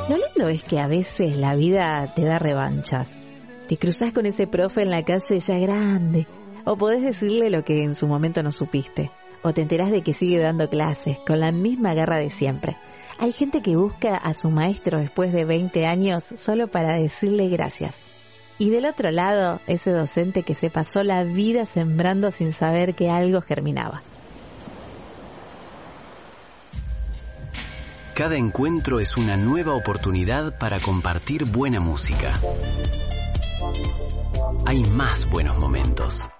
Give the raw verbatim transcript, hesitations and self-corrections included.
Lo lindo es que a veces la vida te da revanchas. Te cruzás con ese profe en la calle ya grande, o podés decirle lo que en su momento no supiste, o te enterás de que sigue dando clases con la misma garra de siempre. Hay gente que busca a su maestro después de veinte años solo para decirle gracias. Y del otro lado, ese docente que se pasó la vida sembrando sin saber que algo germinaba. Cada encuentro es una nueva oportunidad para compartir buena música. Hay más buenos momentos.